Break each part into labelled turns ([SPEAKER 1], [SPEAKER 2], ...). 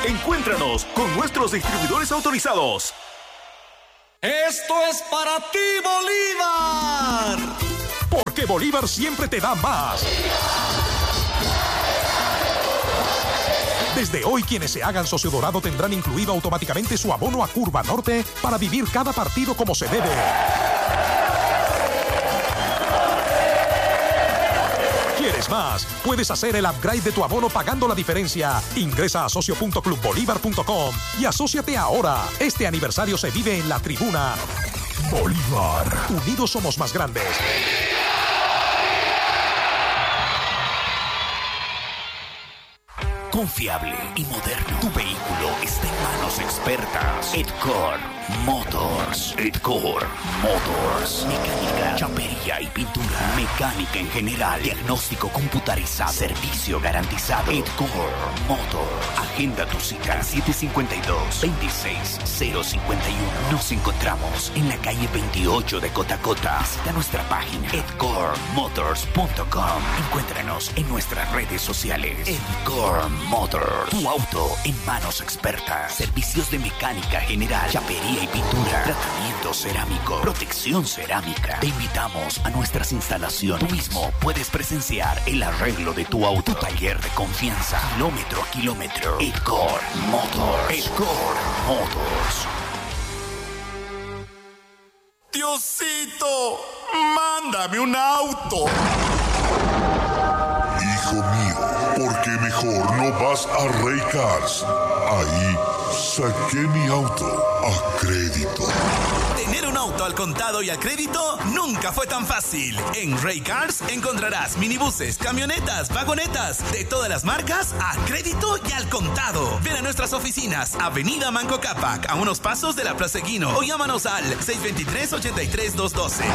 [SPEAKER 1] Encuéntranos con nuestros distribuidores autorizados.
[SPEAKER 2] Esto es para ti, Bolívar.
[SPEAKER 1] Porque Bolívar siempre te da más. Desde hoy, quienes se hagan socio dorado tendrán incluido automáticamente su abono a Curva Norte para vivir cada partido como se debe. ¿Quieres más? Puedes hacer el upgrade de tu abono pagando la diferencia. Ingresa a socio.clubbolivar.com y asóciate ahora. Este aniversario se vive en la tribuna. Bolívar. Unidos somos más grandes.
[SPEAKER 3] Confiable y moderno. Tu vehículo está en manos expertas. Edcore Motors. Edcore Motors. Mecánica, chapería y pintura. Mecánica en general. Diagnóstico computarizado. Servicio garantizado. Edcore Motors. Agenda tu cita. 752-26051. Nos encontramos en la calle 28 de Cotacota. Visita nuestra página edcoremotors.com. Encuéntranos en nuestras redes sociales. Edcore Motors. Tu auto en manos expertas. Servicios de mecánica general, chapería y pintura. Tratamiento cerámico. Protección cerámica. Te invitamos a nuestras instalaciones. Tú mismo puedes presenciar el arreglo de tu auto. Tu taller de confianza. Kilómetro a kilómetro. Edcore Motors. Edcore Motors.
[SPEAKER 2] Diosito, mándame un auto.
[SPEAKER 4] Hijo mío, ¿por qué mejor no vas a Rey Cars? Ahí saqué mi auto a crédito.
[SPEAKER 5] Tener un auto al contado y a crédito nunca fue tan fácil. En Rey Cars encontrarás minibuses, camionetas, vagonetas de todas las marcas a crédito y al contado. Ven a nuestras oficinas, Avenida Manco Cápac, a unos pasos de la Plaza Eguino, o llámanos al 623-83212.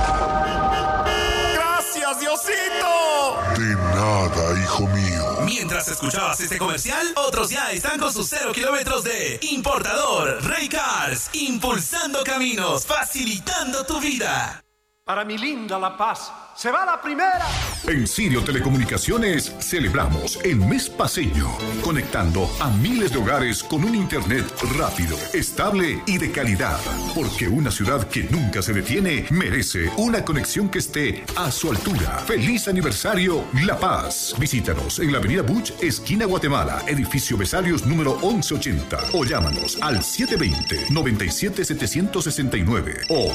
[SPEAKER 2] ¡Gracias, Diosito!
[SPEAKER 4] De nada, hijo mío.
[SPEAKER 5] Mientras escuchabas este comercial, otros ya están con sus 0 kilómetros de importador. Rey Cars, impulsando caminos, facilitando tu vida.
[SPEAKER 6] Para mi linda La Paz, se va la primera.
[SPEAKER 7] En Sirio Telecomunicaciones celebramos el mes paceño, conectando a miles de hogares con un internet rápido, estable y de calidad. Porque una ciudad que nunca se detiene merece una conexión que esté a su altura. ¡Feliz aniversario, La Paz! Visítanos en la avenida Buch, esquina Guatemala, edificio Besarios número 1180. O llámanos al 720-97-769 o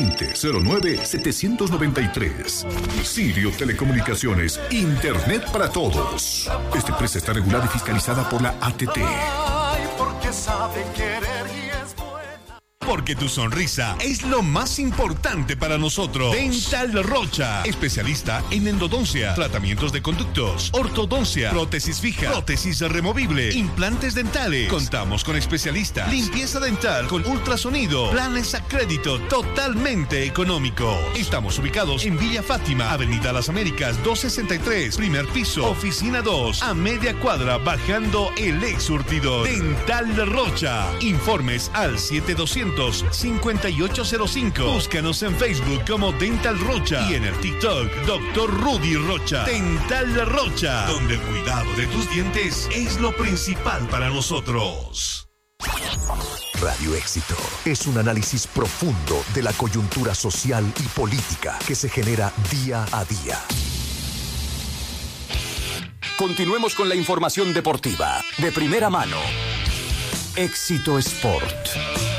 [SPEAKER 7] 720-09-793. Sirio Telecomunicaciones, Internet para todos. Esta empresa está regulada y fiscalizada por la ATT.
[SPEAKER 6] Ay, porque sabe querer y es buena.
[SPEAKER 8] Porque tu sonrisa es lo más importante para nosotros. Dental Rocha, especialista en endodoncia, tratamientos de conductos, ortodoncia, prótesis fija, prótesis removible, implantes dentales. Contamos con especialista, limpieza dental con ultrasonido, planes a crédito totalmente económico. Estamos ubicados en Villa Fátima, Avenida Las Américas 263, primer piso, oficina 2, a media cuadra bajando el ex surtidor. Dental Rocha. Informes al 7805. Búscanos en Facebook como Dental Rocha y en el TikTok Dr. Rudy Rocha. Dental Rocha, donde el cuidado de tus dientes es lo principal para nosotros.
[SPEAKER 9] Radio Éxito es un análisis profundo de la coyuntura social y política que se genera día a día.
[SPEAKER 3] Continuemos con la información deportiva de primera mano. Éxito Sport.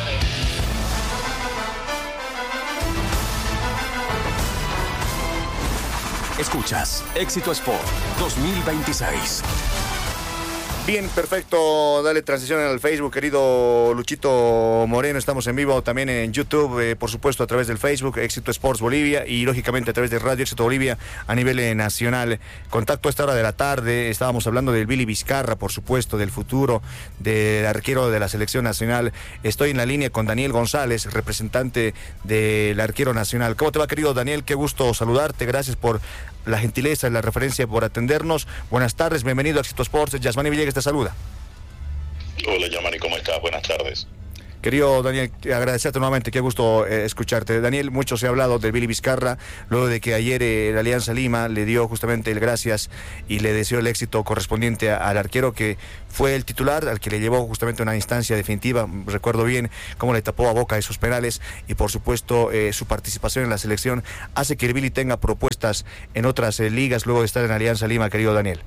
[SPEAKER 3] Escuchas Éxito Sport 2026.
[SPEAKER 10] Bien, perfecto. Dale transición al Facebook, querido Luchito Moreno. Estamos en vivo también en YouTube, por supuesto, a través del Facebook, Éxito Sports Bolivia, y lógicamente a través de Radio Éxito Bolivia a nivel nacional. Contacto a esta hora de la tarde. Estábamos hablando del Billy Vizcarra, por supuesto, del futuro del arquero de la selección nacional. Estoy en la línea con Daniel González, representante del arquero nacional. ¿Cómo te va, querido Daniel? Qué gusto saludarte. Gracias por la gentileza y la referencia, por atendernos. Buenas tardes, bienvenido a Éxito Sports. Yasmani Villegas te saluda.
[SPEAKER 11] Hola, Yamani, ¿cómo estás? Buenas tardes.
[SPEAKER 10] Querido Daniel, agradecerte nuevamente, qué gusto escucharte. Daniel, mucho se ha hablado del Billy Vizcarra, luego de que ayer la Alianza Lima le dio justamente el gracias y le deseó el éxito correspondiente al arquero que fue el titular, al que le llevó justamente a una instancia definitiva. Recuerdo bien cómo le tapó a Boca esos penales y por supuesto su participación en la selección hace que el Billy tenga propuestas en otras ligas luego de estar en Alianza Lima, querido Daniel.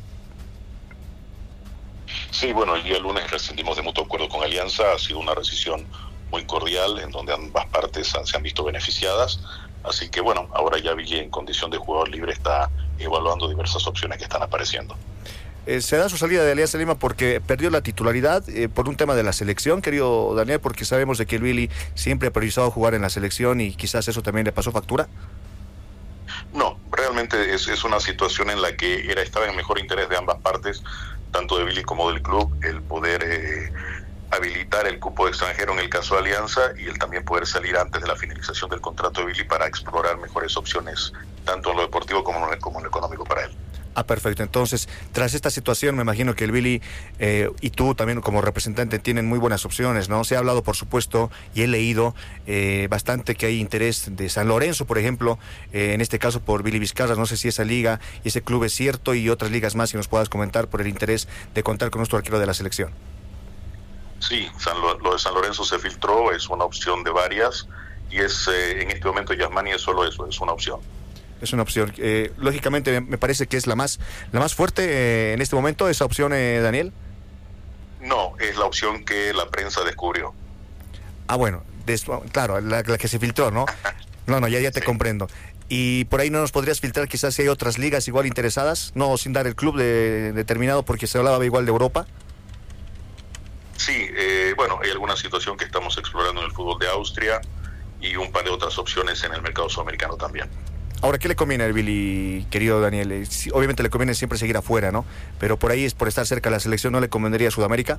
[SPEAKER 11] Sí, bueno, el día lunes rescindimos de mutuo acuerdo con Alianza, ha sido una rescisión muy cordial en donde ambas partes se han visto beneficiadas, así que bueno, ahora ya Billy en condición de jugador libre está evaluando diversas opciones que están apareciendo.
[SPEAKER 10] Se da su salida de Alianza Lima porque perdió la titularidad por un tema de la selección, querido Daniel, porque sabemos de que el Billy siempre ha priorizado jugar en la selección y quizás eso también le pasó factura.
[SPEAKER 11] No, realmente es una situación en la que estaba en mejor interés de ambas partes, tanto de Billy como del club, el poder habilitar el cupo de extranjero en el caso de Alianza y el también poder salir antes de la finalización del contrato de Billy para explorar mejores opciones, tanto en lo deportivo como en lo económico para él.
[SPEAKER 10] Perfecto. Entonces, tras esta situación, me imagino que el Billy y tú también como representante tienen muy buenas opciones, ¿no? Se ha hablado, por supuesto, y he leído bastante que hay interés de San Lorenzo, por ejemplo, en este caso por Billy Vizcarra. No sé si esa liga y ese club es cierto y otras ligas más, si nos puedas comentar por el interés de contar con nuestro arquero de la selección.
[SPEAKER 11] Sí, lo de San Lorenzo se filtró, es una opción de varias y es en este momento Yasmani es solo eso, es una opción.
[SPEAKER 10] Es una opción. Lógicamente me parece que es la más fuerte en este momento, esa opción, Daniel.
[SPEAKER 11] No, es la opción que la prensa descubrió.
[SPEAKER 10] Bueno, claro, la que se filtró, ¿no? No, ya te comprendo. Y por ahí no nos podrías filtrar quizás si hay otras ligas igual interesadas, no sin dar el club determinado porque se hablaba igual de Europa.
[SPEAKER 11] Sí, bueno, hay alguna situación que estamos explorando en el fútbol de Austria y un par de otras opciones en el mercado sudamericano también.
[SPEAKER 10] Ahora, ¿qué le conviene al Billy, querido Daniel? Obviamente le conviene siempre seguir afuera, ¿no? Pero por ahí es por estar cerca de la selección, ¿no le convendría a Sudamérica?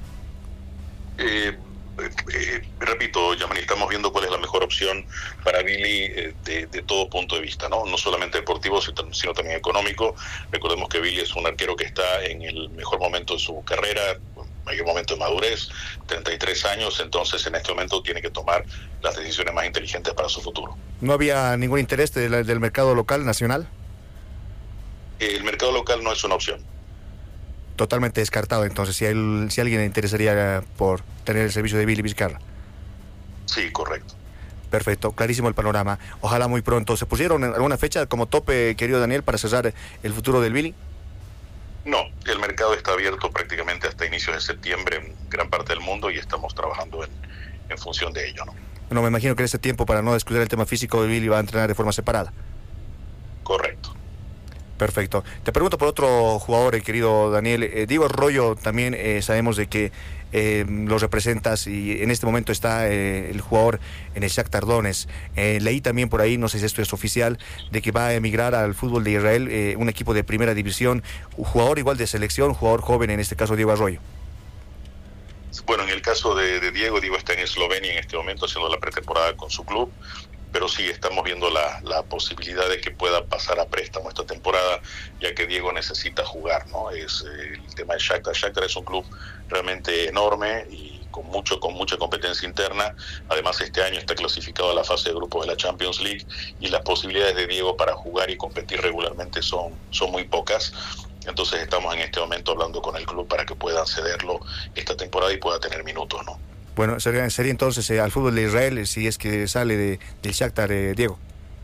[SPEAKER 11] Repito, Yamani, estamos viendo cuál es la mejor opción para Billy de todo punto de vista, ¿no? No solamente deportivo, sino también económico. Recordemos que Billy es un arquero que está en el mejor momento de su carrera, mayor momento de madurez, 33 años, entonces en este momento tiene que tomar las decisiones más inteligentes para su futuro.
[SPEAKER 10] ¿No había ningún interés del mercado local, nacional?
[SPEAKER 11] El mercado local no es una opción.
[SPEAKER 10] Totalmente descartado, entonces, si alguien le interesaría por tener el servicio de Billy Vizcarra.
[SPEAKER 11] Sí, correcto.
[SPEAKER 10] Perfecto, clarísimo el panorama. Ojalá muy pronto. ¿Se pusieron alguna fecha como tope, querido Daniel, para cerrar el futuro del Billy?
[SPEAKER 11] No, el mercado está abierto prácticamente hasta inicios de septiembre en gran parte del mundo y estamos trabajando en función de ello, ¿no?
[SPEAKER 10] Bueno, me imagino que en este tiempo, para no descuidar el tema físico, Billy va a entrenar de forma separada.
[SPEAKER 11] Correcto.
[SPEAKER 10] Perfecto. Te pregunto por otro jugador, querido Daniel. Diego Arroyo también sabemos de que lo representas y en este momento está el jugador en el Shakhtar Donetsk. Leí también por ahí, no sé si esto es oficial, de que va a emigrar al fútbol de Israel, un equipo de primera división, un jugador igual de selección, jugador joven, en este caso Diego Arroyo.
[SPEAKER 11] Bueno, en el caso de Diego está en Eslovenia en este momento haciendo la pretemporada con su club, pero sí estamos viendo la posibilidad de que pueda pasar a préstamo esta temporada, ya que Diego necesita jugar, ¿no? Es el tema del Shakhtar. Shakhtar es un club realmente enorme y con mucha competencia interna. Además, este año está clasificado a la fase de grupos de la Champions League y las posibilidades de Diego para jugar y competir regularmente son muy pocas. Entonces estamos en este momento hablando con el club para que puedan cederlo esta temporada y pueda tener minutos, ¿no?
[SPEAKER 10] Bueno, sería entonces al fútbol de Israel si es que sale del Shakhtar, Diego.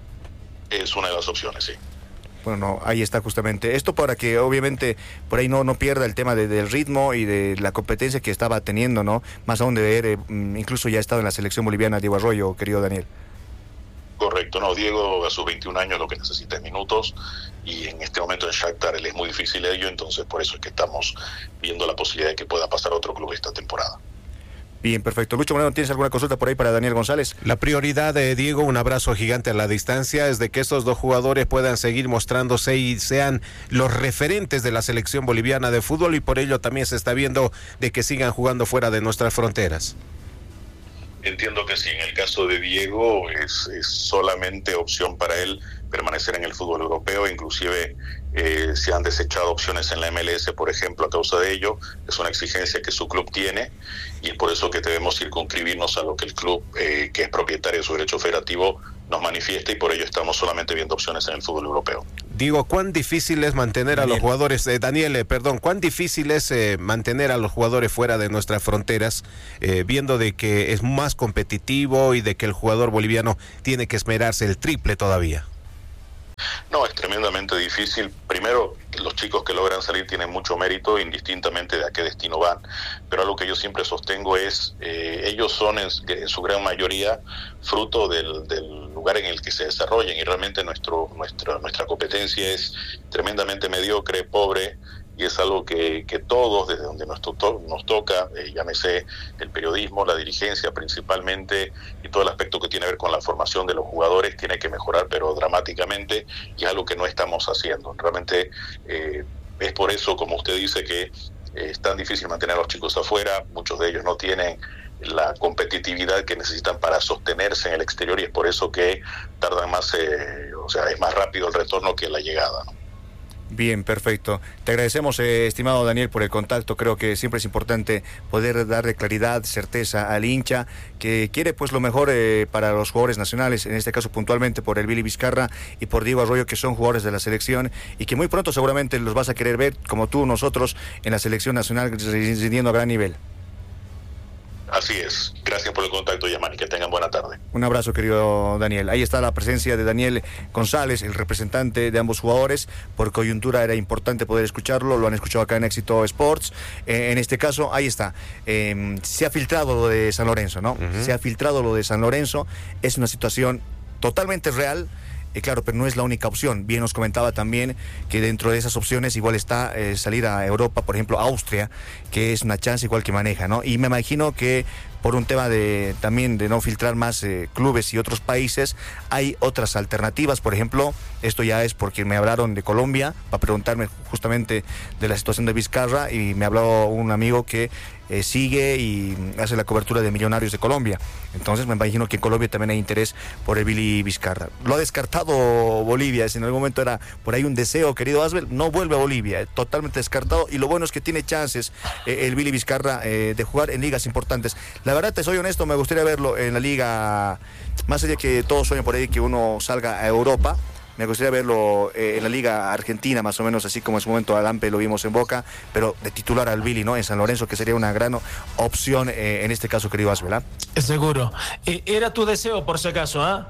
[SPEAKER 11] Es una de las opciones, sí.
[SPEAKER 10] Bueno, ahí está justamente. Esto para que obviamente por ahí no pierda el tema del ritmo y de la competencia que estaba teniendo, ¿no? Más aún de ver, incluso ya ha estado en la selección boliviana Diego Arroyo, querido Daniel.
[SPEAKER 11] Correcto, no, Diego a sus 21 años lo que necesita es minutos y en este momento en Shakhtar él es muy difícil ello, entonces por eso es que estamos viendo la posibilidad de que pueda pasar a otro club esta temporada.
[SPEAKER 10] Bien, perfecto. Lucho Moreno, ¿tienes alguna consulta por ahí para Daniel González?
[SPEAKER 12] La prioridad de Diego, un abrazo gigante a la distancia, es de que estos dos jugadores puedan seguir mostrándose y sean los referentes de la selección boliviana de fútbol y por ello también se está viendo de que sigan jugando fuera de nuestras fronteras.
[SPEAKER 11] entiendo que sí. En el caso de Diego es solamente opción para él permanecer en el fútbol europeo, inclusive se han desechado opciones en la MLS, por ejemplo, a causa de ello. Es una exigencia que su club tiene y es por eso que debemos circunscribirnos a lo que el club, que es propietario de su derecho federativo, nos manifiesta, y por ello estamos solamente viendo opciones en el fútbol europeo.
[SPEAKER 12] Digo, ¿cuán difícil es mantener a los jugadores, cuán difícil es mantener a los jugadores fuera de nuestras fronteras, viendo de que es más competitivo y de que el jugador boliviano tiene que esmerarse el triple todavía?
[SPEAKER 11] No, es tremendamente difícil. Primero, los chicos que logran salir tienen mucho mérito, indistintamente de a qué destino van. Pero algo que yo siempre sostengo es, ellos son en su gran mayoría fruto del lugar en el que se desarrollan, y realmente nuestra competencia es tremendamente mediocre, pobre, y es algo que todos, desde donde nos toca, llámese el periodismo, la dirigencia principalmente, y todo el aspecto que tiene que ver con la formación de los jugadores, tiene que mejorar, pero dramáticamente, y es algo que no estamos haciendo. Realmente es por eso, como usted dice, que es tan difícil mantener a los chicos afuera. Muchos de ellos no tienen la competitividad que necesitan para sostenerse en el exterior, y es por eso que tardan más, es más rápido el retorno que la llegada, ¿no?
[SPEAKER 10] Bien, perfecto. Te agradecemos, estimado Daniel, por el contacto. Creo que siempre es importante poder darle claridad, certeza al hincha que quiere pues lo mejor para los jugadores nacionales, en este caso puntualmente por el Billy Vizcarra y por Diego Arroyo, que son jugadores de la selección y que muy pronto seguramente los vas a querer ver, como tú, nosotros, en la selección nacional, rindiendo a gran nivel.
[SPEAKER 11] Así es. Gracias por el contacto, Yamani. Que tengan buena tarde.
[SPEAKER 10] Un abrazo, querido Daniel. Ahí está la presencia de Daniel González, el representante de ambos jugadores. Por coyuntura era importante poder escucharlo. Lo han escuchado acá en Éxito Sports. En este caso, ahí está. Se ha filtrado lo de San Lorenzo, ¿no? Se ha filtrado lo de San Lorenzo. Es una situación totalmente real. Claro, pero no es la única opción. Bien nos comentaba también que dentro de esas opciones igual está salir a Europa, por ejemplo, Austria, que es una chance igual que maneja, ¿no? Y me imagino que por un tema también de no filtrar más clubes y otros países, hay otras alternativas. Por ejemplo, esto ya es porque me hablaron de Colombia para preguntarme justamente de la situación de Vizcarra, y me habló un amigo que sigue y hace la cobertura de Millonarios de Colombia. Entonces me imagino que en Colombia también hay interés por el Billy Vizcarra. Lo ha descartado Bolivia, si en algún momento era por ahí un deseo, querido Asbel, no vuelve a Bolivia, totalmente descartado, y lo bueno es que tiene chances el Billy Vizcarra de jugar en ligas importantes. La verdad, te soy honesto, me gustaría verlo en la liga, más allá que todos sueñan por ahí que uno salga a Europa. Me gustaría verlo en la liga argentina, más o menos, así como en su momento a Lampe lo vimos en Boca, pero de titular al Billy, ¿no? En San Lorenzo, que sería una gran opción en este caso, querido Asbel.
[SPEAKER 13] Seguro. Era tu deseo, por si acaso, ¿ah?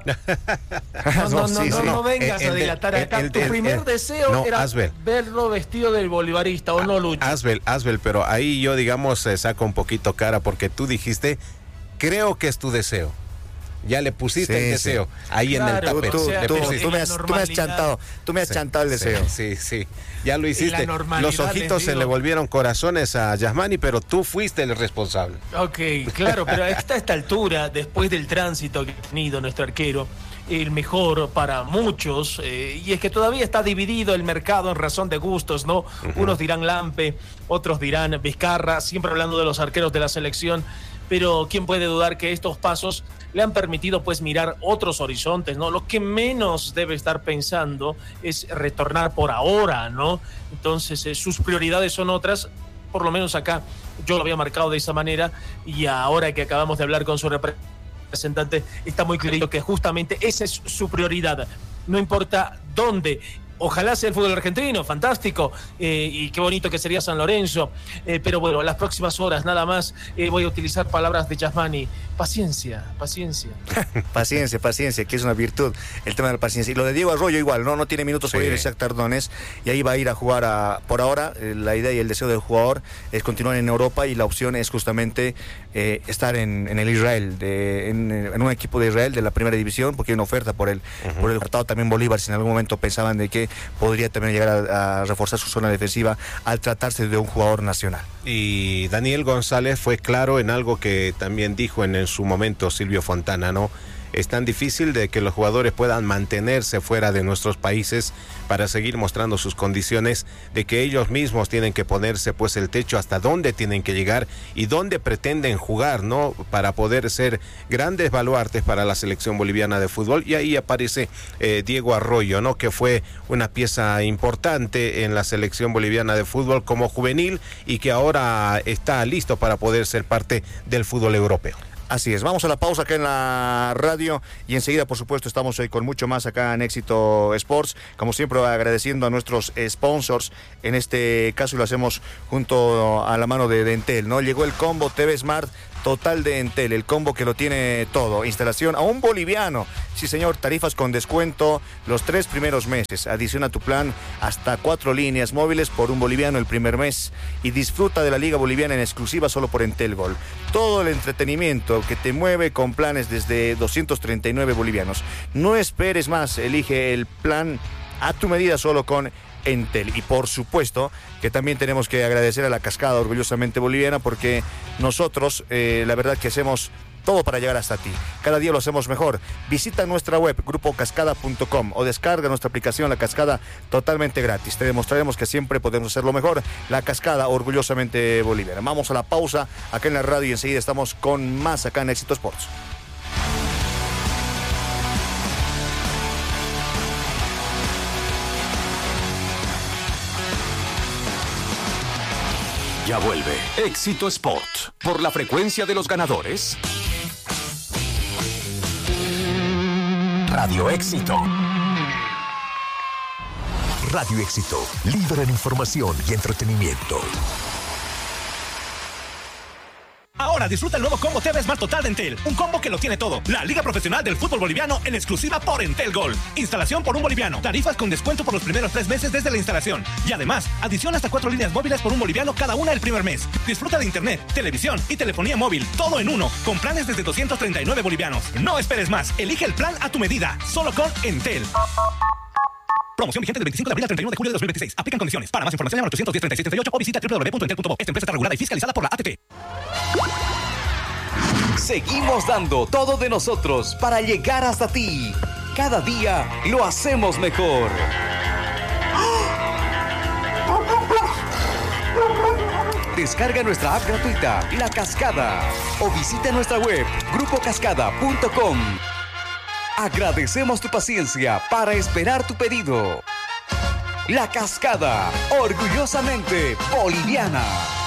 [SPEAKER 13] No vengas a dilatar acá. Tu primer deseo era Asbel, verlo vestido del bolivarista, ¿o no, Lucho?
[SPEAKER 12] Asbel, pero ahí yo, digamos, saco un poquito cara, porque tú dijiste, creo que es tu deseo. Ya le pusiste el deseo ahí en el tapete.
[SPEAKER 10] Tú me has chantado el deseo.
[SPEAKER 12] Sí. Ya lo hiciste. Los ojitos se le volvieron corazones a Yasmani, pero tú fuiste el responsable.
[SPEAKER 13] Ok, claro, pero a esta altura, después del tránsito que ha tenido nuestro arquero, el mejor para muchos, y es que todavía está dividido el mercado en razón de gustos, ¿no? Unos dirán Lampe, otros dirán Vizcarra, siempre hablando de los arqueros de la selección, pero ¿quién puede dudar que estos pasos le han permitido pues mirar otros horizontes, ¿no? Lo que menos debe estar pensando es retornar por ahora, ¿no? Entonces sus prioridades son otras, por lo menos acá yo lo había marcado de esa manera, y ahora que acabamos de hablar con su representante está muy claro que justamente esa es su prioridad, no importa dónde. Ojalá sea el fútbol argentino, fantástico, y qué bonito que sería San Lorenzo, pero bueno, las próximas horas nada más voy a utilizar palabras de Yasmani. Paciencia.
[SPEAKER 10] Paciencia, que es una virtud, el tema de la paciencia. Y lo de Diego Arroyo igual, no tiene minutos por ir a Tardones, y ahí va a ir a jugar por ahora. La idea y el deseo del jugador es continuar en Europa, y la opción es justamente estar en el Israel, en un equipo de Israel de la primera división, porque hay una oferta por el tratado también Bolívar, si en algún momento pensaban de que podría también llegar a reforzar su zona defensiva al tratarse de un jugador nacional.
[SPEAKER 12] Y Daniel González fue claro en algo que también dijo en su momento Silvio Fontana, ¿no? es tan difícil de que los jugadores puedan mantenerse fuera de nuestros países para seguir mostrando sus condiciones, de que ellos mismos tienen que ponerse pues el techo hasta dónde tienen que llegar y dónde pretenden jugar, ¿no? Para poder ser grandes baluartes para la selección boliviana de fútbol. Y ahí aparece Diego Arroyo, ¿no? Que fue una pieza importante en la selección boliviana de fútbol como juvenil y que ahora está listo para poder ser parte del fútbol europeo.
[SPEAKER 10] Así es, vamos a la pausa acá en la radio y enseguida, por supuesto, estamos hoy con mucho más acá en Éxito Sports. Como siempre, agradeciendo a nuestros sponsors. En este caso lo hacemos junto a la mano de Entel, ¿no? Llegó el combo TV Smart total de Entel, el combo que lo tiene todo. Instalación a un boliviano. Sí, señor, tarifas con descuento los 3 primeros meses. Adiciona tu plan hasta 4 líneas móviles por un boliviano el primer mes y disfruta de la Liga Boliviana en exclusiva solo por Entel Gol. Todo el entretenimiento que te mueve con planes desde 239 bolivianos. No esperes más, elige el plan a tu medida solo con Entel. Y por supuesto que también tenemos que agradecer a la Cascada orgullosamente boliviana, porque nosotros la verdad que hacemos todo para llegar hasta ti. Cada día lo hacemos mejor. Visita nuestra web grupocascada.com o descarga nuestra aplicación La Cascada totalmente gratis. Te demostraremos que siempre podemos hacerlo mejor. La Cascada orgullosamente boliviana. Vamos a la pausa acá en la radio y enseguida estamos con más acá en Éxito Sports.
[SPEAKER 1] Ya vuelve Éxito Sport por la frecuencia de los ganadores. Radio Éxito.
[SPEAKER 9] Radio Éxito, líder en información y entretenimiento.
[SPEAKER 5] Ahora disfruta el nuevo combo TV Smart Total de Entel. Un combo que lo tiene todo. La Liga Profesional del Fútbol Boliviano en exclusiva por Entel Gol. Instalación por un boliviano. Tarifas con descuento por los primeros 3 meses desde la instalación. Y además, adición hasta 4 líneas móviles por un boliviano cada una el primer mes. Disfruta de internet, televisión y telefonía móvil. Todo en uno. Con planes desde 239 bolivianos. No esperes más. Elige el plan a tu medida. Solo con Entel. Promoción vigente del 25 de abril al 31 de julio de 2026. Aplican condiciones. Para más información llama al 810-3638 o visita www.entel.bo. Esta empresa está regulada y fiscalizada por la ATT.
[SPEAKER 3] Seguimos dando todo de nosotros para llegar hasta ti. Cada día lo hacemos mejor. Descarga nuestra app gratuita, La Cascada, o visita nuestra web, grupocascada.com. Agradecemos tu paciencia para esperar tu pedido. La Cascada, orgullosamente boliviana.